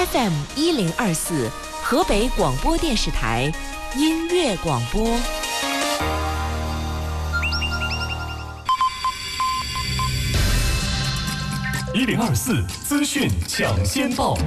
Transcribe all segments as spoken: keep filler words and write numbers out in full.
F M 一零二四，河北广播电视台音乐广播。 一零二四资讯抢先报。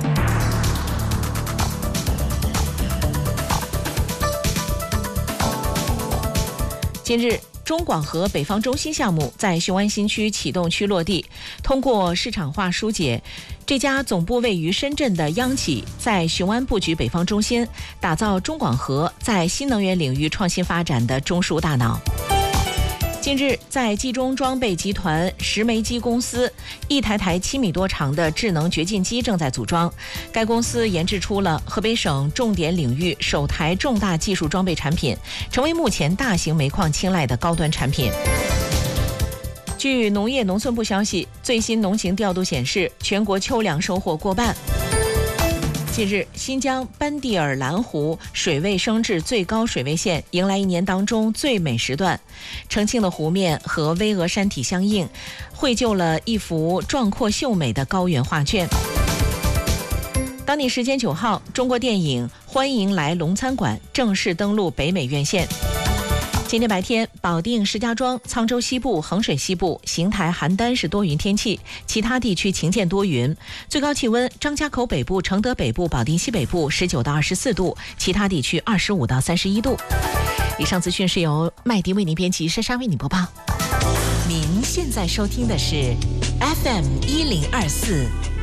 近日，中广核北方中心项目在雄安新区启动区落地，通过市场化疏解，这家总部位于深圳的央企在雄安布局北方中心，打造中广核在新能源领域创新发展的中枢大脑。近日，在冀中装备集团石煤机公司，一台台七米多长的智能掘进机正在组装。该公司研制出了河北省重点领域首台重大技术装备产品，成为目前大型煤矿青睐的高端产品。据农业农村部消息，最新农情调度显示，全国秋粮收获过半。近日，新疆班地尔蓝湖水位升至最高水位线，迎来一年当中最美时段。澄清的湖面和巍峨山体相映，绘就了一幅壮阔秀美的高原画卷。当地时间九号，中国电影《欢迎来龙餐馆》正式登陆北美院线。今天白天，保定、石家庄、沧州西部、衡水西部、邢台、邯郸是多云天气，其他地区晴间多云。最高气温：张家口北部、承德北部、保定西北部十九到二十四度，其他地区二十五到三十一度。以上资讯是由麦迪为您编辑，珊珊为您播报。您现在收听的是 F M 一零二四